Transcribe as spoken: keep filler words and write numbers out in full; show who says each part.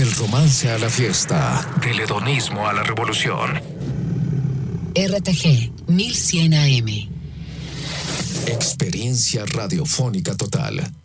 Speaker 1: Del romance a la fiesta, del hedonismo a la revolución.
Speaker 2: R T G mil cien A M.
Speaker 1: Experiencia radiofónica total.